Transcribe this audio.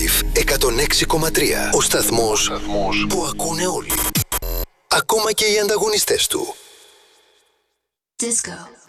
Live 106,3. Ο σταθμός που ακούνε όλοι. Ακόμα και οι ανταγωνιστές του. Disco.